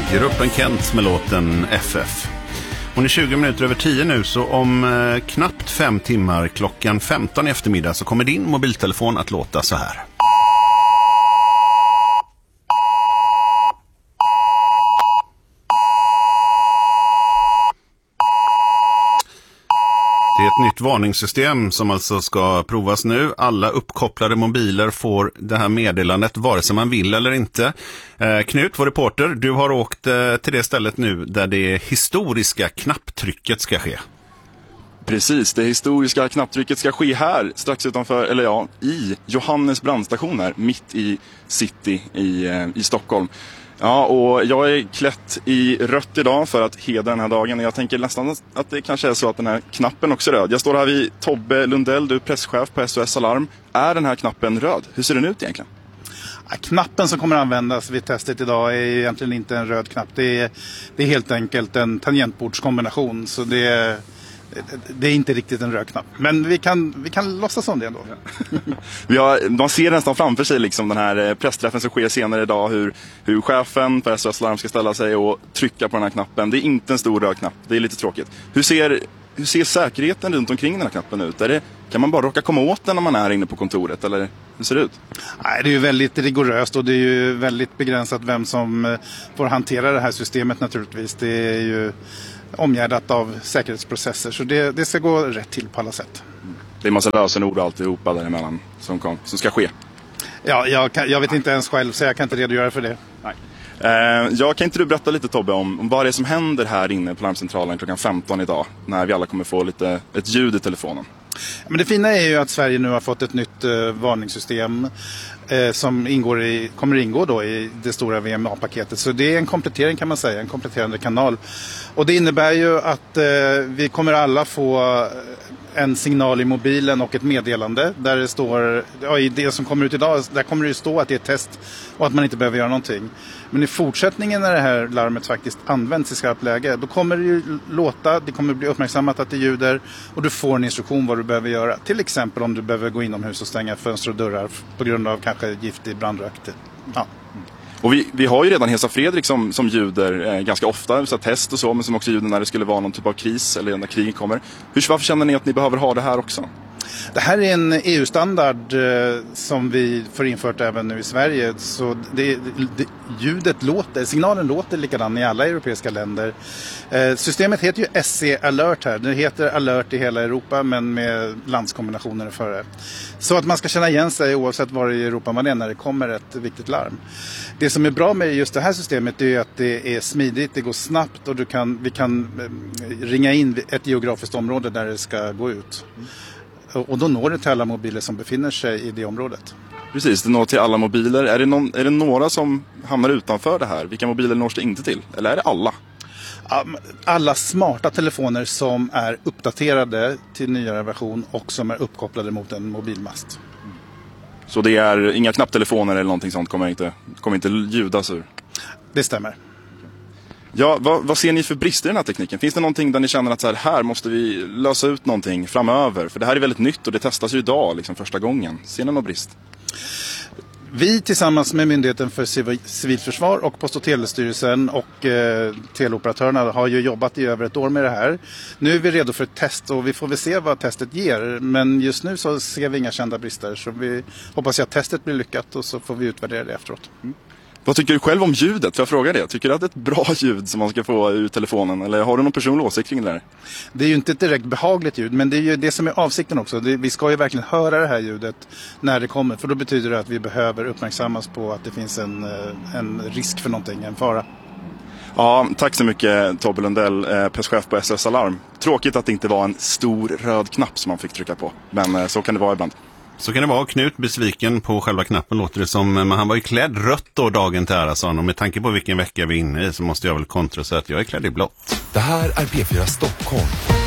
gruppen Kent med låten FF. Hon är 20 minuter över 10 nu, så om knappt 5 timmar klockan 15 i eftermiddag så kommer din mobiltelefon att låta så här. Det är ett nytt varningssystem som alltså ska provas nu. Alla uppkopplade mobiler får det här meddelandet vare sig man vill eller inte. Knut, vår reporter, du har åkt till det stället nu där det historiska knapptrycket ska ske. Precis, det historiska knapptrycket ska ske här strax utanför, eller ja, i Johannes brandstation här, mitt i city i Stockholm. Ja, och jag är klätt i rött idag för att hedra den här dagen. Och jag tänker nästan att det kanske är så att den här knappen också är röd. Jag står här vid Tobbe Lundell, du är presschef på SOS Alarm. Är den här knappen röd? Hur ser den ut egentligen? Ja, knappen som kommer att användas vid testet idag är egentligen inte en röd knapp. Det är helt enkelt en tangentbordskombination. Så det är inte riktigt en röd knapp. Men vi kan låtsas om det ändå. Man ser nästan framför sig liksom den här pressträffen som sker senare idag. Hur chefen på SOS Alarm ska ställa sig och trycka på den här knappen. Det är inte en stor röd knapp. Det är lite tråkigt. Hur ser säkerheten runt omkring den här knappen ut? Kan man bara råka komma åt den när man är inne på kontoret? Eller hur ser det ut? Nej, det är ju väldigt rigoröst och det är ju väldigt begränsat vem som får hantera det här systemet naturligtvis. Det är ju omgärdat av säkerhetsprocesser, så det ska gå rätt till på alla sätt. Det är en massa lösenord och alltihopa däremellan som ska ske. Ja, jag vet inte ens själv, så jag kan inte redogöra för det. Nej. Kan inte du berätta lite, Tobbe, om vad det är som händer här inne på larmcentralen klockan 15 idag, när vi alla kommer få ett ljud i telefonen? Men det fina är ju att Sverige nu har fått ett nytt varningssystem som kommer ingå då i det stora VMA-paketet. Så det är en komplettering, kan man säga, en kompletterande kanal. Och det innebär ju att vi kommer alla få en signal i mobilen och ett meddelande där det står, i det som kommer ut idag, där kommer det ju stå att det är ett test och att man inte behöver göra någonting. Men i fortsättningen, när det här larmet faktiskt används i skarpt läge, då kommer det ju låta, det kommer bli uppmärksammat att det ljuder och du får en instruktion vad du behöver göra. Till exempel om du behöver gå inomhus och stänga fönster och dörrar på grund av kanske giftig brandrök. Ja. Och vi har ju redan Hesa Fredrik som ljuder ganska ofta, så test och så, men som också ljuder när det skulle vara någon typ av kris eller när kriget kommer. Varför känner ni att ni behöver ha det här också? Det här är en EU-standard som vi får infört även nu i Sverige. Så signalen låter likadan i alla europeiska länder. Systemet heter ju SC Alert här. Det heter Alert i hela Europa, men med landskombinationer före. Så att man ska känna igen sig oavsett var i Europa man är när det kommer ett viktigt larm. Det som är bra med just det här systemet är att det är smidigt, det går snabbt och vi kan ringa in ett geografiskt område där det ska gå ut. Och då når det till alla mobiler som befinner sig i det området. Precis, det når till alla mobiler. Är det några som hamnar utanför det här? Vilka mobiler nås det inte till? Eller är det alla? Alla smarta telefoner som är uppdaterade till nyare version och som är uppkopplade mot en mobilmast. Så det är inga knapptelefoner eller någonting sånt kommer inte ljudas ur? Det stämmer. Ja, vad ser ni för brister i den här tekniken? Finns det någonting där ni känner att här måste vi lösa ut någonting framöver? För det här är väldigt nytt och det testas ju idag liksom första gången. Ser ni någon brist? Vi tillsammans med Myndigheten för civilförsvar och Post- och telestyrelsen och teleoperatörerna har ju jobbat i över ett år med det här. Nu är vi redo för ett test och vi får väl se vad testet ger. Men just nu så ser vi inga kända brister, så vi hoppas att testet blir lyckat och så får vi utvärdera det efteråt. Vad tycker du själv om ljudet? Får jag fråga det? Tycker du att det är ett bra ljud som man ska få ur telefonen? Eller har du någon personlig åsikt kring det där? Det är ju inte ett direkt behagligt ljud, men det är ju det som är avsikten också. Vi ska ju verkligen höra det här ljudet när det kommer. För då betyder det att vi behöver uppmärksammas på att det finns en risk för någonting, en fara. Ja, tack så mycket Tobbe Lundell, presschef på SOS Alarm. Tråkigt att det inte var en stor röd knapp som man fick trycka på. Men så kan det vara ibland. Så kan det vara. Knut besviken på själva knappen låter det som. Men han var ju klädd rött då dagen till ära, sa han. Och med tanke på vilken vecka vi är inne i så måste jag väl kontra och säga att jag är klädd i blått. Det här är P4 Stockholm.